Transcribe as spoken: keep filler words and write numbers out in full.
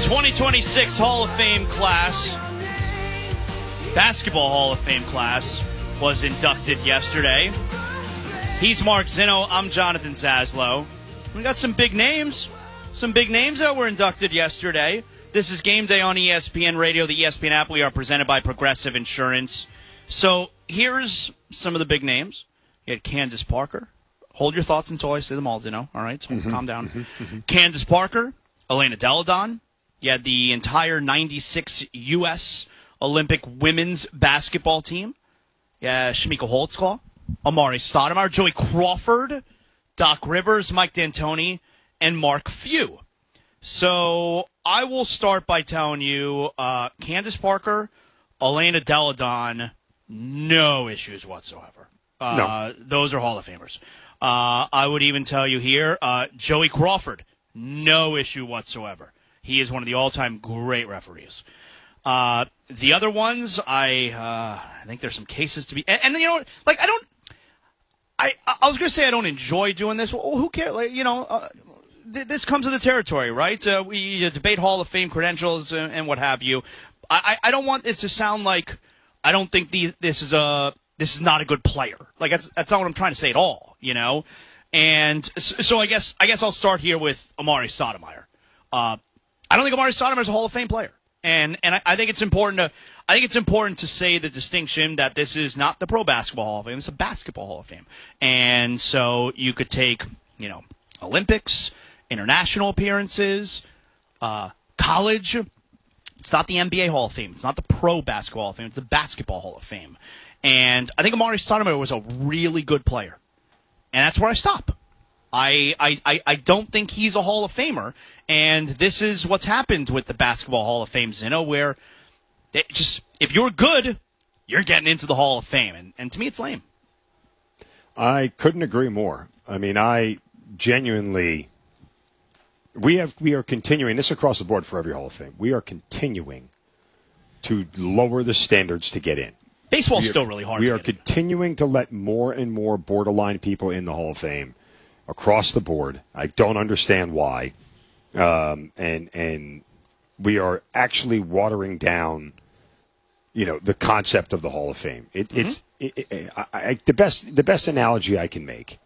twenty twenty-six Hall of Fame class, Basketball Hall of Fame class, was inducted yesterday. He's Mark Zinno. I'm Jonathan Zaslow. We got some big names. Some big names that were inducted yesterday. This is Game Day on E S P N Radio, the E S P N app. We are presented by Progressive Insurance. So here's some of the big names. You had Candace Parker. Hold your thoughts until I say them all, Zinno. All right, so mm-hmm, calm down. Mm-hmm, mm-hmm. Candace Parker, Elena Delle Donne. You had the entire ninety-six U S Olympic women's basketball team. Yeah, Shamika Holtzclaw, Amari Stoudemire, Joey Crawford, Doc Rivers, Mike D'Antoni, and Mark Few. So I will start by telling you, uh, Candace Parker, Elena Delle Donne, no issues whatsoever. Uh, no. Those are Hall of Famers. Uh, I would even tell you here, uh, Joey Crawford, no issue whatsoever. He is one of the all-time great referees. Uh, the other ones, I uh, I think there's some cases to be, and, and you know, like I don't, I I was gonna say I don't enjoy doing this. Well, who cares? Like, you know, uh, th- this comes with the territory, right? Uh, we debate Hall of Fame credentials and, and what have you. I, I don't want this to sound like I don't think these, this is a this is not a good player. Like that's that's not what I'm trying to say at all. You know, and so, so I guess I guess I'll start here with Amari Stoudemire. Uh, I don't think Amari Stoudemire is a Hall of Fame player, and and I, I think it's important to I think it's important to say the distinction that this is not the Pro Basketball Hall of Fame; it's a Basketball Hall of Fame. And so you could take you know Olympics, international appearances, uh, college. It's not the N B A Hall of Fame; it's not the Pro Basketball Hall of Fame; it's the Basketball Hall of Fame. And I think Amari Stoudemire was a really good player, and that's where I stop. I, I, I don't think he's a Hall of Famer, and this is what's happened with the Basketball Hall of Fame, Zinno, where it just if you're good, you're getting into the Hall of Fame, and, and to me it's lame. I couldn't agree more. I mean, I genuinely we have we are continuing this across the board for every Hall of Fame. We are continuing to lower the standards to get in. Baseball's are, still really hard. We to are get in. continuing to let more and more borderline people in the Hall of Fame. Across the board, I don't understand why, um, and and we are actually watering down, you know, the concept of the Hall of Fame. It, mm-hmm. It's it, it, I, I, the best the best analogy I can make